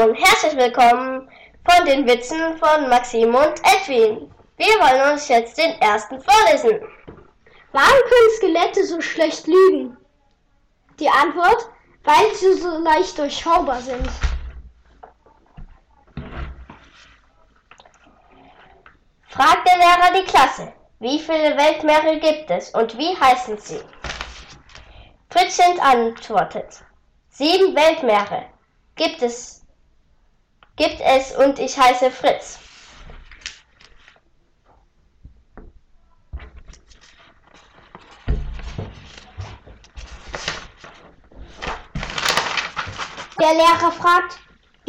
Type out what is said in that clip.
Hallo und herzlich willkommen von den Witzen von Maxim und Edwin. Wir wollen uns jetzt den ersten vorlesen. Warum können Skelette so schlecht lügen? Die Antwort, weil sie so leicht durchschaubar sind. Fragt der Lehrer die Klasse, wie viele Weltmeere gibt es und wie heißen sie? Fritzchen antwortet, 7 Weltmeere gibt es und ich heiße Fritz. Der Lehrer fragt,